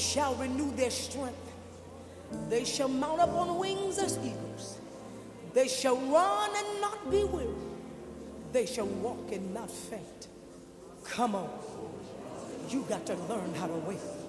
shall renew their strength. They shall mount up on wings as eagles. They shall run and not be weary. They shall walk and not faint. Come on. You got to learn how to wait.